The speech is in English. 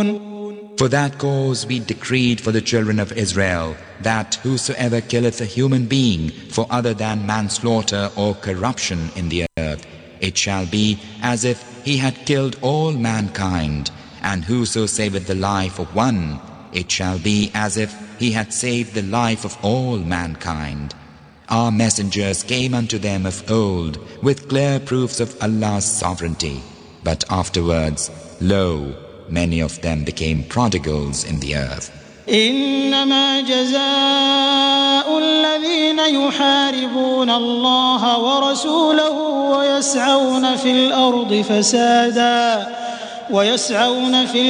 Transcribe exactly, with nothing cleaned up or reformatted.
For that cause we decreed for the children of Israel that whosoever killeth a human being for other than manslaughter or corruption in the earth, it shall be as if he had killed all mankind, and whoso saveth the life of one, it shall be as if he had saved the life of all mankind. Our messengers came unto them of old with clear proofs of Allah's sovereignty, but afterwards, lo, many of them became prodigals in the earth. إنما جزاء الذين يحاربون الله ورسوله ويسعون في الأرض فسادا ويسعون في